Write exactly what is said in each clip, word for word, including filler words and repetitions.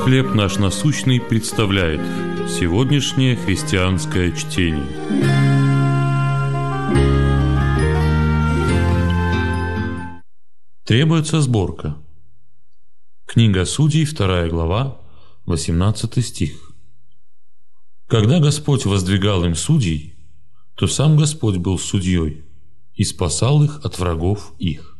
«Хлеб наш насущный» представляет сегодняшнее христианское чтение. Требуется сборка. Книга Судей, вторая глава, восемнадцатый стих. Когда Господь воздвигал им судей, то сам Господь был судьей и спасал их от врагов их.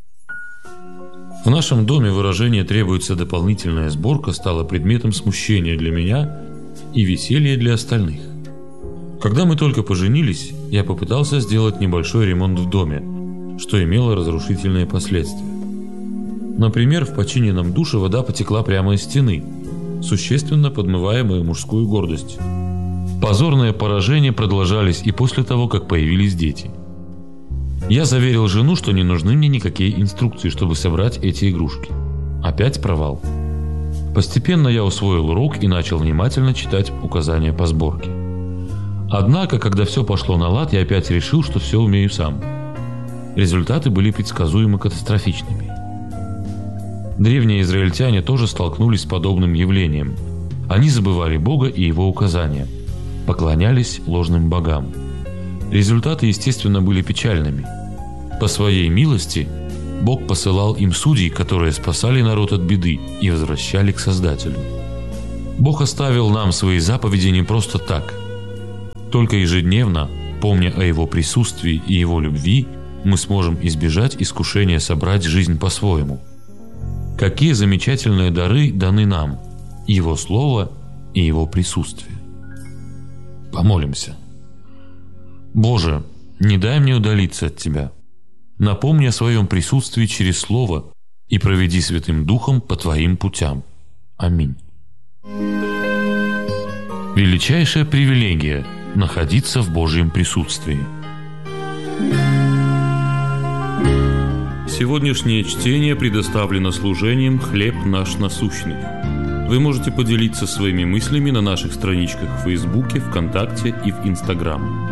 В нашем доме выражение «требуется дополнительная сборка» стало предметом смущения для меня и веселья для остальных. Когда мы только поженились, я попытался сделать небольшой ремонт в доме, что имело разрушительные последствия. Например, в починенном душе вода потекла прямо из стены, существенно подмывая мою мужскую гордость. Позорные поражения продолжались и после того, как появились дети. Я заверил жену, что не нужны мне никакие инструкции, чтобы собрать эти игрушки. Опять провал. Постепенно я усвоил урок и начал внимательно читать указания по сборке. Однако, когда все пошло на лад, я опять решил, что все умею сам. Результаты были предсказуемо катастрофичными. Древние израильтяне тоже столкнулись с подобным явлением. Они забывали Бога и Его указания, поклонялись ложным богам. Результаты, естественно, были печальными. По своей милости Бог посылал им судей, которые спасали народ от беды и возвращали к Создателю. Бог оставил нам свои заповеди не просто так. Только ежедневно, помня о Его присутствии и Его любви, мы сможем избежать искушения собрать жизнь по-своему. Какие замечательные дары даны нам, Его Слово и Его присутствие. Помолимся. Боже, не дай мне удалиться от Тебя. Напомни о Своем присутствии через Слово и проведи Святым Духом по Твоим путям. Аминь. Величайшая привилегия – находиться в Божьем присутствии. Сегодняшнее чтение предоставлено служением «Хлеб наш насущный». Вы можете поделиться своими мыслями на наших страничках в Фейсбуке, ВКонтакте и в Инстаграм.